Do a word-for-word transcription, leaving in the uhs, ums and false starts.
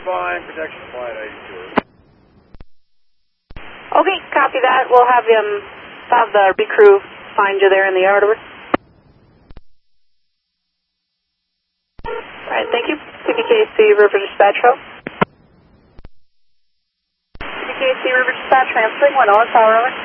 fine. Protection flight eighty-two. Okay, copy that. We'll have him have the recrew find you there in the yard. Over. All right, thank you. C B K C River Dispatch Hub. C B K C River Dispatch, transferring one hour, power over.